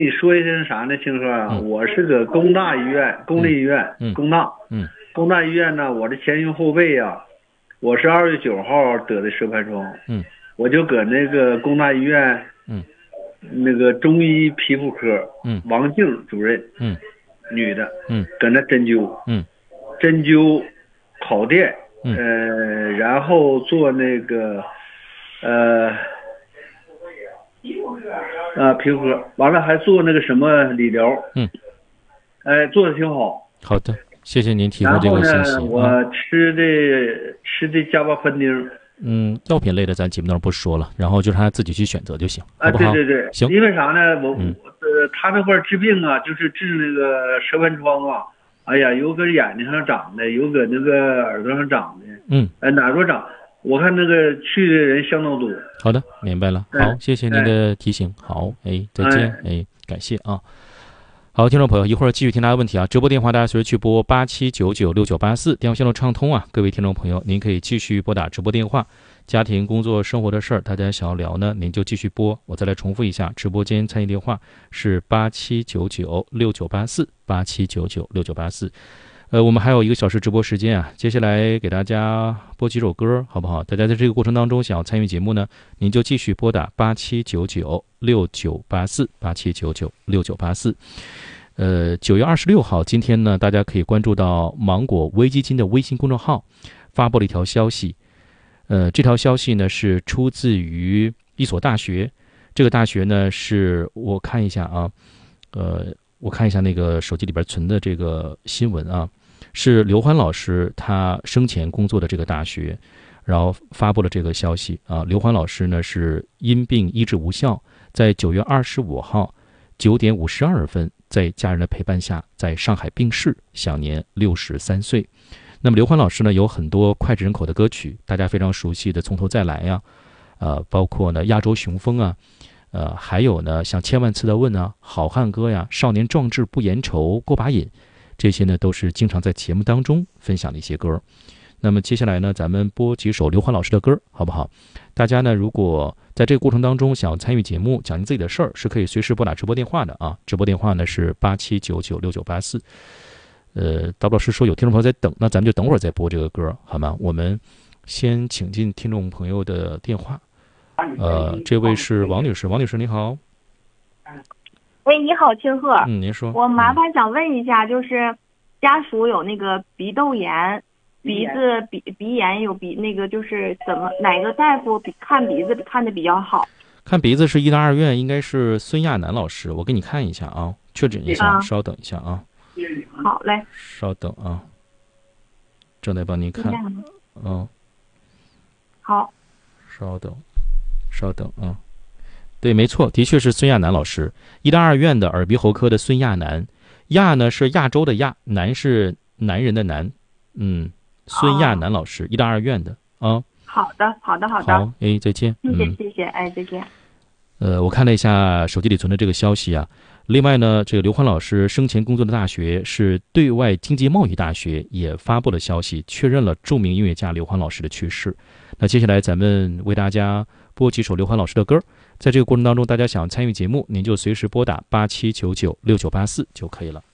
你说一声啥呢，庆贺啊？我是个工大医院，公立医院，工大医院呢，我的前胸后背啊，我是2月9号得的蛇盘疮，我就搁那个工大医院，那个中医皮肤科，王静主任，女的，搁那针灸，针灸，烤电，然后做那个，皮肤科，完了还做那个什么理疗，做的挺好。 好的，谢谢您提供这个信息。 然后呢，我吃的加巴芬丁。 药品类的咱节目当中不说了，然后就让他自己去选择就行，好不好？ 对， 行。 因为啥呢？他那块治病啊，就是治那个蛇盘疮啊。哎呀，有搁眼睛上长的，有搁那个耳朵上长的，哪都长。我看那个去的人相当多。 好的，明白了。好，谢谢您的提醒。好，再见。感谢啊。好，听众朋友，一会儿继续听大家问题啊。直播电话大家随时去拨87996984，电话线路畅通啊。各位听众朋友，您可以继续拨打直播电话。家庭、工作、生活的事儿，大家想要聊呢，您就继续拨。我再来重复一下，直播间参与电话是87996984，87996984。我们还有1个小时直播时间啊，接下来给大家播几首歌，好不好？大家在这个过程当中想要参与节目呢，您就继续拨打87996984，87996984。9月26号，今天呢，大家可以关注到芒果微基金的微信公众号发布了一条消息。这条消息呢是出自于一所大学，这个大学呢是我看一下啊，我看一下那个手机里边存的这个新闻啊，是刘欢老师他生前工作的这个大学，然后发布了这个消息啊。刘欢老师呢是因病医治无效，在9月25号9点52分，在家人的陪伴下，在上海病逝，享年63岁。那么刘欢老师呢有很多脍炙人口的歌曲，大家非常熟悉的《从头再来》呀，包括呢《亚洲雄风》啊，还有呢像《千万次的问》啊，《好汉歌》呀，《少年壮志不言愁》，过把瘾，这些呢都是经常在节目当中分享的一些歌。那么接下来呢，咱们播几首刘欢老师的歌，好不好？大家呢如果在这个过程当中想要参与节目，讲您自己的事儿，是可以随时拨打直播电话的啊。直播电话呢是87996984。刀老师说有听众朋友在等，那咱们就等会儿再播这个歌，好吗？我们先请进听众朋友的电话。这位是王女士，王女士你好。 喂，你好，庆贺。 您说。 我麻烦想问一下，就是家属有那个鼻窦炎，鼻炎有那个就是哪个大夫看鼻子看的比较好？ 看鼻子是医大2院，应该是孙亚楠老师，我给你看一下啊，确诊一下，稍等一下啊。 好嘞， 稍等啊，正在帮您看。 好， 稍等啊。对，没错，的确是孙亚楠老师，医大2院的耳鼻喉科的孙亚楠。亚呢是亚洲的亚，楠是男人的男。孙亚楠老师，医大2院的啊。 好的。好， 再见。 谢谢，再见。 我看了一下手机里存的这个消息啊。另外呢，这个刘欢老师生前工作的大学是对外经济贸易大学，也发布了消息，确认了著名音乐家刘欢老师的去世。那接下来咱们为大家播几首刘欢老师的歌，在这个过程当中，大家想参与节目，您就随时拨打87996984就可以了。